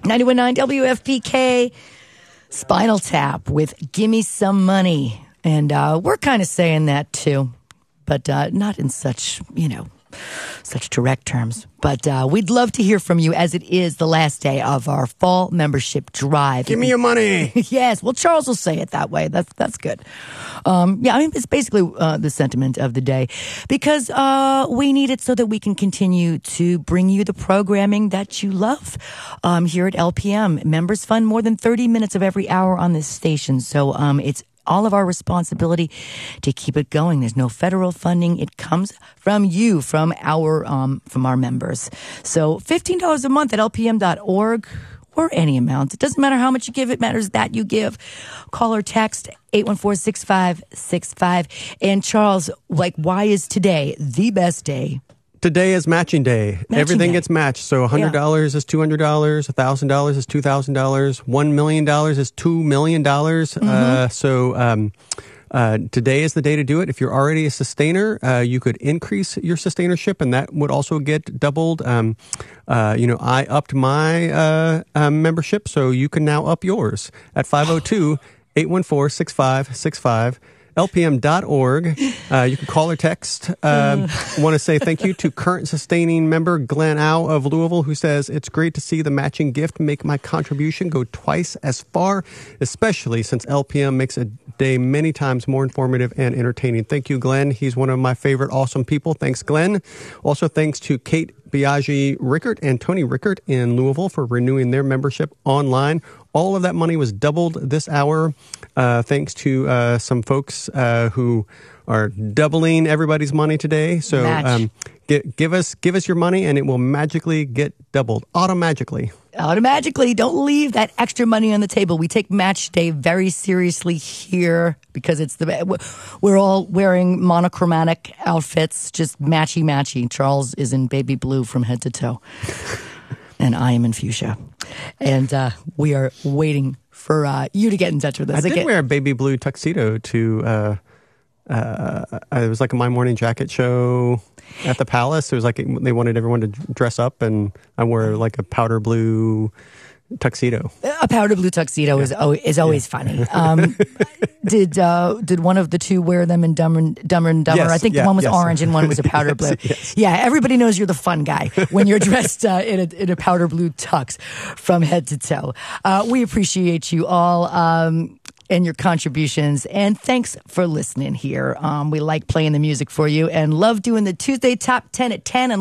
91.9 WFPK, Spinal Tap with Gimme Some Money. And we're kind of saying that too, but not in such, such direct terms. But we'd love to hear from you as it is the last day of our fall membership drive. Give me your money. Yes. Well, Charles will say it that way. That's good. It's basically the sentiment of the day because we need it so that we can continue to bring you the programming that you love here at LPM. Members fund more than 30 minutes of every hour on this station. So it's all of our responsibility to keep it going. There's no federal funding. It comes from you, from our members. So $15 a month at lpm.org or any amount. It doesn't matter how much you give. It matters that you give. Call or text 814-6565. And Charles, why is today the best day? Today is matching day. Everything gets matched. So $100 is $200, $1,000 is $2,000, $1 million is $2 million. Today is the day to do it. If you're already a sustainer, you could increase your sustainership, and that would also get doubled. I upped my membership, so you can now up yours at 502-814-6565. LPM.org. You can call or text. Want to say thank you to current sustaining member Glenn Au of Louisville, who says, it's great to see the matching gift make my contribution go twice as far, especially since LPM makes a day many times more informative and entertaining. Thank you, Glenn. He's one of my favorite awesome people. Thanks, Glenn. Also, thanks to Kate Biaggi Rickert and Tony Rickert in Louisville for renewing their membership online. All of that money was doubled this hour, thanks to some folks who are doubling everybody's money today. So give us your money, and it will magically get doubled automatically. Automatically. Don't leave that extra money on the table. We take match day very seriously here because we're all wearing monochromatic outfits, just matchy. Charles is in baby blue from head to toe. And I am in fuchsia. And we are waiting for you to get in touch with us. I did wear a baby blue tuxedo to, it was like a My Morning Jacket show at the Palace. It was like they wanted everyone to dress up, and I wore like a powder blue tuxedo. A powder blue tuxedo is always funny. Did one of the two wear them in Dumber and Dumber? Yes, I think one was orange and one was a powder blue. Yes. Yeah, everybody knows you're the fun guy when you're dressed in a powder blue tux from head to toe. We appreciate you all. And your contributions. And thanks for listening here. We like playing the music for you and love doing the Tuesday Top 10 at 10. And